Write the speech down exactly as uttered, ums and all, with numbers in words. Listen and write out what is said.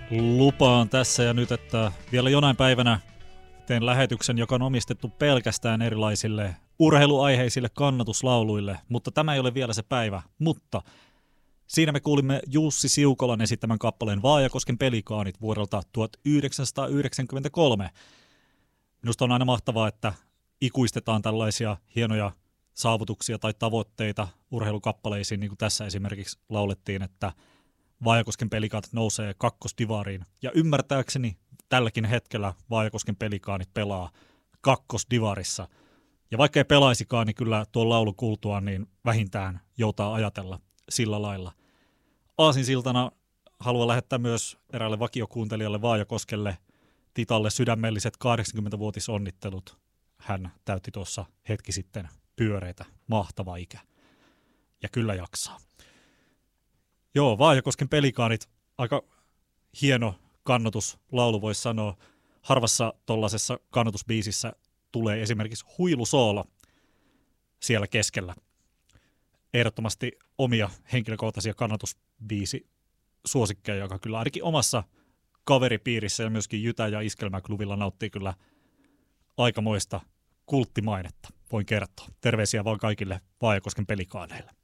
Lupaan tässä ja nyt, että vielä jonain päivänä teen lähetyksen, joka on omistettu pelkästään erilaisille urheiluaiheisille kannatuslauluille, mutta tämä ei ole vielä se päivä. Mutta siinä me kuulimme Jussi Siukolan esittämän kappaleen Vaajakosken pelikaanit vuodelta tuhatyhdeksänsataayhdeksänkymmentäkolme. Minusta on aina mahtavaa, että ikuistetaan tällaisia hienoja saavutuksia tai tavoitteita urheilukappaleisiin, niin kuin tässä esimerkiksi laulettiin, että Vaajakosken pelikaanit nousee kakkosdivariin. Ja ymmärtääkseni tälläkin hetkellä Vaajakosken pelikaanit pelaa kakkosdivarissa. Ja vaikka ei pelaisikaan, niin kyllä tuon laulu kuultuaan niin vähintään joutaa ajatella sillä lailla. Aasinsiltana haluan lähettää myös eräälle vakiokuuntelijalle Vaajakoskelle Titalle sydämelliset kahdeksankymmentävuotisonnittelut. Hän täytti tuossa hetki sitten pyöreitä, mahtava ikä. Ja kyllä jaksaa. Joo, Vaajakosken pelikaanit, aika hieno kannatuslaulu voisi sanoa. Harvassa tuollaisessa kannatusbiisissä tulee esimerkiksi huilusoolo siellä keskellä. Ehdottomasti omia henkilökohtaisia kannatusbiisi suosikkeja, joka kyllä ainakin omassa kaveripiirissä ja myöskin Jytä- ja Iskelmäklubilla nauttii kyllä aikamoista kulttimainetta, voin kertoa. Terveisiä vaan kaikille Vaajakosken pelikaaneille.